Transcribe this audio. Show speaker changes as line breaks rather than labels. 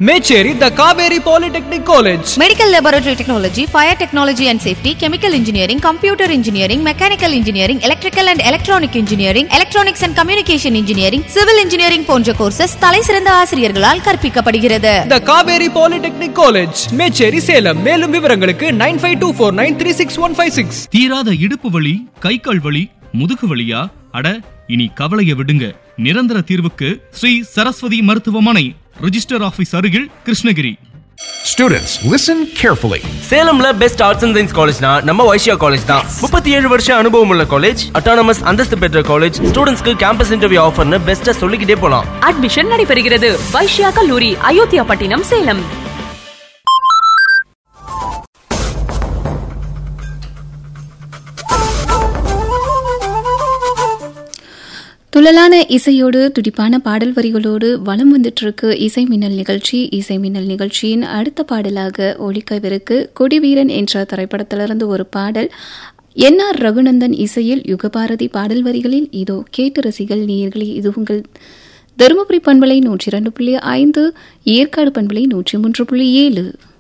Mecheri, the Kaveri Polytechnic College.
Medical Laboratory Technology, Fire Technology and Safety, Chemical Engineering, Computer Engineering, Mechanical Engineering, Electrical and Electronic Engineering, Electronics and Communication Engineering, Civil Engineering போன்ற courses தலைசிறந்த ஆசிரியர்களால் கற்பிக்கப்படுகிறது.
The Kaveri Polytechnic College, Mecheri, Salem. மேலும் விவரங்களுக்கு 9524936156.
தீராத இடுப்பு வலி, கை கால் வலி, முதுகு வலியா? அட, இனி கவலைய விடுங்க. நிரந்தர தீர்வுக்கு ஸ்ரீ சரஸ்வதி மருத்துவமனை, ரிஜிஸ்டர் ஆபீஸ் அருகில், Krishnagiri.
Students, listen carefully.
சேலம்ல best arts and science காலேஜ்னா நம்ம வைஷ்யா காலேஜ் தான். 37 வருஷ அனுபவம் உள்ள காலேஜ், அட்டானமஸ் அந்தஸ்து பெற்ற காலேஜ், ஸ்டூடெண்ட்ஸ்க்கு கேம்பஸ் இன்டர்வியூ ஆஃபர்னு பெஸ்ட்டா சொல்லிக்கிட்டே போலாம்.
அட்மிஷன் நடைபெறுகிறது. வைஷ்யா கல்லூரி, அயோத்தியா பட்டினம், சேலம்.
துள்ளலான இசையோடு துடிப்பான பாடல் வரிகளோடு வலம் வந்துட்டு இருக்கு இசை மின்னல் நிகழ்ச்சி. இசை மின்னல் நிகழ்ச்சியின் அடுத்த பாடலாக ஒலிக்கவிருக்கு கொடிவீரன் என்ற திரைப்படத்திலிருந்து ஒரு பாடல். என்.ஆர். ரகுநந்தன் இசையில் யுகபாரதி பாடல் வரிகளில் இதோ கேட்டு ரசிகள் நேயர்களே. இது உங்கள் தருமபுரி பண்பலை 102.5, ஏற்காடு பண்பலை 103.7.